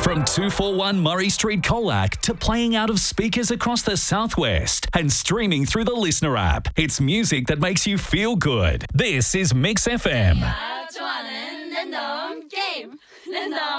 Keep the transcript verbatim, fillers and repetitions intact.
From two forty-one Murray Street, Colac to playing out of speakers across the southwest and streaming through the Listener app. It's music that makes you feel good. This is Mix F M. 좋아하는 랜덤 게임 랜덤